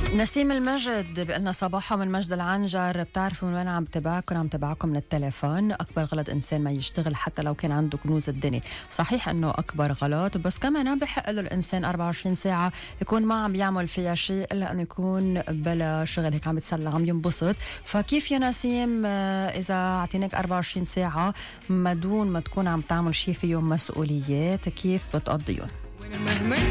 نسيم المجد بقلنا صباحا من مجد العنجر. بتعرفوا من وين عم تبعكم من التليفون. أكبر غلط إنسان ما يشتغل حتى لو كان عنده كنوز الدنيا. صحيح إنه أكبر غلط، بس كمان بحق له الإنسان 24 ساعة يكون ما عم يعمل فيها شيء إلا أنه يكون بلا شغل، هيك عم يتسلى عم ينبسط. فكيف يا نسيم إذا أعطيناك 24 ساعة ما دون ما تكون عم تعمل شيء فيهم مسؤوليات، كيف بتقضيهم؟